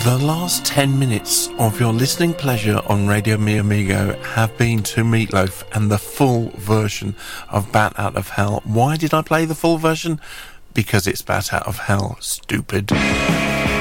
The last 10 minutes of your listening pleasure on Radio Mi Amigo have been to Meatloaf and the full version of Bat Out of Hell. Why did I play the full version? Because it's Bat Out of Hell, stupid.